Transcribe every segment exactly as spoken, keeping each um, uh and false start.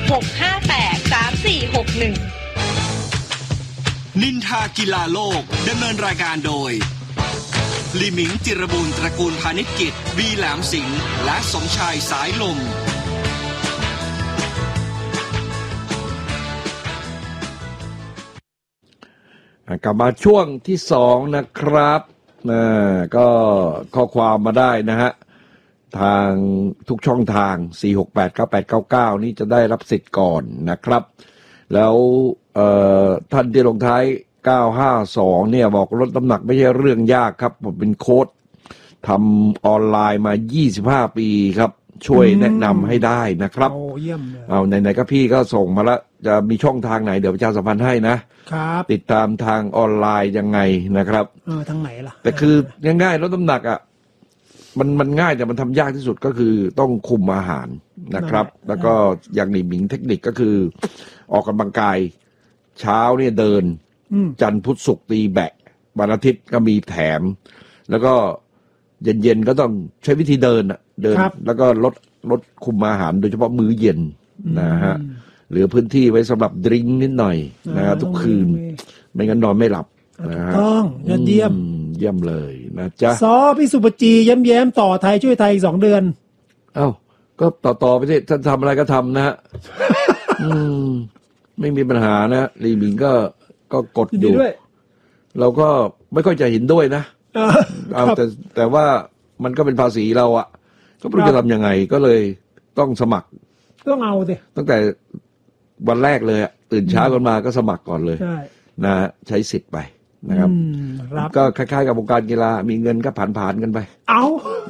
หกห้าแปด สามสี่หกหนึ่งนินทากีฬาโลกดำเนินรายการโดยลิมิงจิรบูรณ์ตระกูลพาณิชกิจบีแหลมสิงห์และสมชายสายลมกลับมาช่วงที่สองนะครับนะก็ข้อความมาได้นะฮะทางทุกช่องทางสี่ หก แปด เก้า แปด เก้า เก้านี่จะได้รับสิทธิ์ก่อนนะครับแล้วเอ่อท่านที่ลงท้ายเก้าห้าสองเนี่ยบอกลดน้ำหนักไม่ใช่เรื่องยากครับผมเป็นโค้ชทำออนไลน์มายี่สิบห้าปีครับช่วยแนะนำให้ได้นะครับโอ้เยี่ยมเลยเอาไหนๆก็พี่ก็ส่งมาแล้วจะมีช่องทางไหนเดี๋ยวประชาสัมพันธ์ให้นะครับติดตามทางออนไลน์ยังไงนะครับเออทางไหนล่ะแต่คือง่ายๆลดน้ำหนักอ่ะมันมันง่ายแต่มันทำยากที่สุดก็คือต้องคุมอาหารนะครับแล้วก็อย่างนี้หมิงเทคนิคก็คือออกกำลังกายเช้าเนี่ยเดินจันทร์พุธศุกร์ตีแบะวันอาทิตย์ก็มีแถมแล้วก็เย็นๆก็ต้องใช้วิธีเดินอ่ะเดินแล้วก็ลดลดคุมอาหารโดยเฉพาะมื้อเย็นนะฮะเหลือพื้นที่ไว้สำหรับดื่มนิดหน่อยนะทุกคืนไม่งั้นนอนไม่หลับนะฮะต้องยอดเยี่ยมเยี่ยมเลยนะจ๊ะซอพี่สุปจีย้ำแย้มต่อไทยช่วยไทยอีกสองเดือนเอ้าก็ต่อต่อไปสิท่านทำอะไรก็ทำนะฮะอืมไม่มีปัญหานะลีมิงก็ก็กดอยู่เราก็ไม่ค่อยจะเห็นด้วยนะเอาแต่แต่ว่ามันก็เป็นภาษีเราอ่ะก็ไม่รู้จะทำยังไงก็เลยต้องสมัครต้องเอาสิตั้งแต่วันแรกเลยอ่ะตื่นเช้ากันมาก็สมัครก่อนเลยนะใช้สิทธิ์ไปนะครับก็คล้ายๆกับวงการกีฬามีเงินก็ผ่านๆกันไปเอา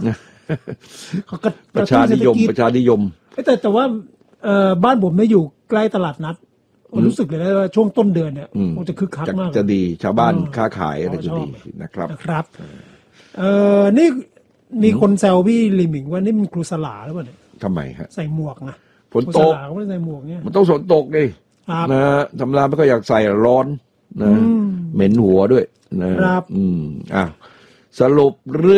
ประชานิยมประชานิยมแต่แต่ว่าบ้านผมไม่อยู่ใกล้ตลาดนัดรู้สึกเลยว่าช่วงต้นเดือนเนี่ยคงจะคึกคักมากจะดีชาวบ้านค้าขายอะไรจะดีนะครับนะครับเออนี่มีคนแซวพี่ลิมิงว่านี่มันครูสลาหรือเปล่าเนี่ยทำไมฮะใส่หมวกนะฝนตกเขาไม่ใส่หมวกเนี่ยมันต้องฝนตกดินะธรรมดาไม่ก็อยากใส่ร้อนนะเหม็นหัวด้วยนะครับอืมอ่ะสรุปเรื่อง